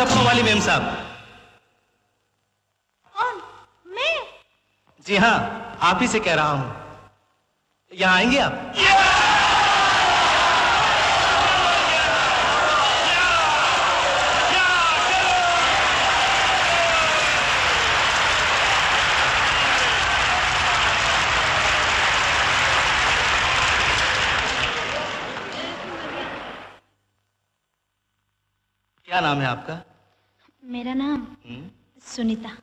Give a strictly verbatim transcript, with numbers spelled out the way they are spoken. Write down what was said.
लखनऊ वाली मेम साहब। कौन? मैं? जी हाँ, आप ही से कह रहा हूँ। यहाँ आएंगे आप? क्या नाम है आपका? मेरा नाम सुनीता।